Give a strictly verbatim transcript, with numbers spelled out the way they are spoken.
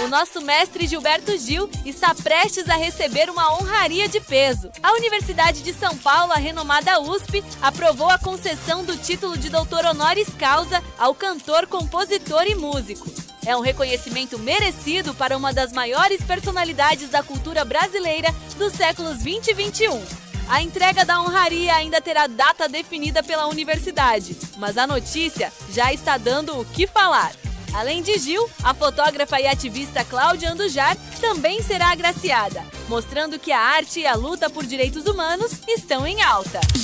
nosso mestre Gilberto Gil está prestes a receber uma honraria de peso. A Universidade de São Paulo, a renomada U S P, aprovou a concessão do título de doutor honoris causa ao cantor, compositor e músico. É um reconhecimento merecido para uma das maiores personalidades da cultura brasileira dos séculos vinte e vinte e um. A entrega da honraria ainda terá data definida pela universidade, mas a notícia já está dando o que falar. Além de Gil, a fotógrafa e ativista Cláudia Andujar também será agraciada, mostrando que a arte e a luta por direitos humanos estão em alta.